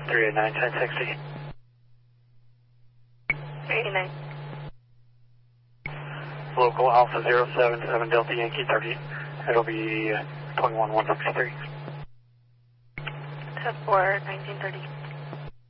389, 1060. 89. Local Alpha 077 Delta Yankee 30. It'll be 21163. Test for 1930.